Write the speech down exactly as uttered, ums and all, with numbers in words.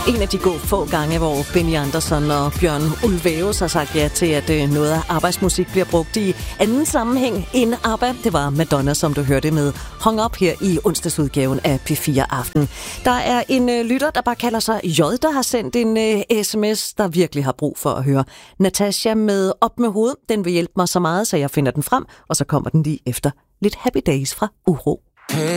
En af de gå få gange, hvor Benny Andersson og Bjørn Ulvaeus har sagt ja til, at noget af arbejdsmusik bliver brugt i anden sammenhæng end ABBA. Det var Madonna, som du hørte med Hung Up her i onsdagsudgaven af P fire Aften. Der er en uh, lytter, der bare kalder sig J, der har sendt en uh, sms, der virkelig har brug for at høre Natasha med Op med hovedet. Den vil hjælpe mig så meget, så jeg finder den frem, og så kommer den lige efter lidt Happy Days fra Uro.